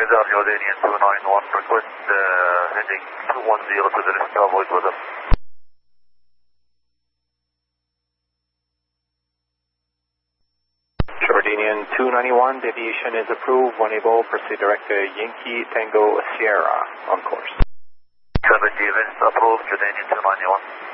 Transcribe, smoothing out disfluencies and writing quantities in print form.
radar Jordanian 291, request heading 210 to the left, avoid weather. Jordanian 291, deviation is approved. When able, proceed direct to Yankee Tango Sierra on course. 70 events approved, Jordanian 291.